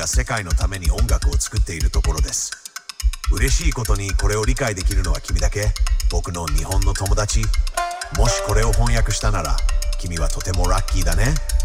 が世界のために音楽を作っているところです。嬉しいことにこれを理解できるのは君だけ。僕の日本の友達、もしこれを翻訳したなら君はとてもラッキーだね。